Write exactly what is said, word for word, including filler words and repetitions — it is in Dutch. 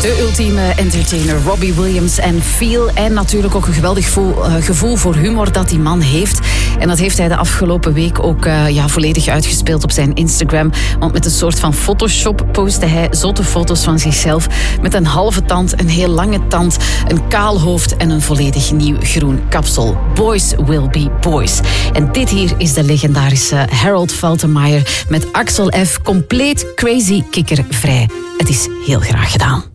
De ultieme entertainer Robbie Williams en Feel. En natuurlijk ook een geweldig gevoel, uh, gevoel voor humor dat die man heeft. En dat heeft hij de afgelopen week ook uh, ja, volledig uitgespeeld op zijn Instagram. Want met een soort van Photoshop postte hij zotte foto's van zichzelf. Met een halve tand, een heel lange tand, een kaal hoofd en een volledig nieuw groen kapsel. Boys will be boys. En dit hier is de legendarische Harold Faltermeyer met Axel F. compleet crazy kikkervrij. Het is heel graag gedaan.